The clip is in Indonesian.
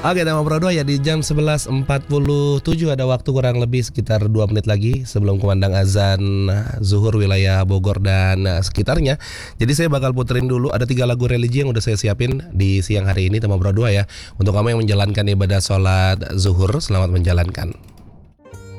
Oke, tema Pro 2 ya di jam 11.47 ada waktu kurang lebih sekitar 2 menit lagi sebelum kumandang azan zuhur wilayah Bogor dan sekitarnya. Jadi saya bakal puterin dulu ada 3 lagu religi yang udah saya siapin di siang hari ini tema Pro 2 ya. Untuk kamu yang menjalankan ibadah sholat zuhur, selamat menjalankan.